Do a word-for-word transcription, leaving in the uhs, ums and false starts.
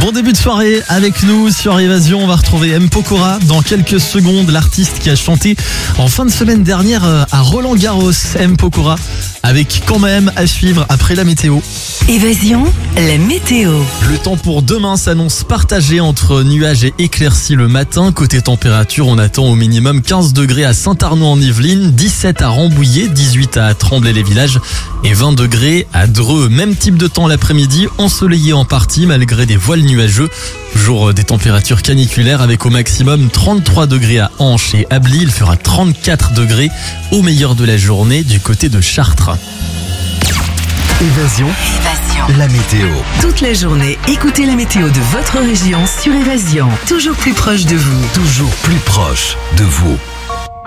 Bon début de soirée avec nous sur Évasion. On va retrouver M. Pokora dans quelques secondes, l'artiste qui a chanté en fin de semaine dernière à Roland Garros. M. Pokora avec quand même à suivre après la météo. Évasion, la météo. Le temps pour demain s'annonce partagé entre nuages et éclaircies le matin. Côté température, on attend au minimum quinze degrés à Saint-Arnaud en Yvelines, dix-sept à Rambouillet, dix-huit à Tremblay-les-Villages et vingt degrés à Dreux. Même type de temps l'après-midi, ensoleillé en partie malgré des voiles nuageux. Jour des températures caniculaires avec au maximum trente-trois degrés à Hanche et Ably. Il fera trente-quatre degrés au meilleur de la journée du côté de Chartres. Évasion, Évasion. la météo. Toute la journée, écoutez la météo de votre région sur Évasion. Toujours plus proche de vous. Toujours plus proche de vous.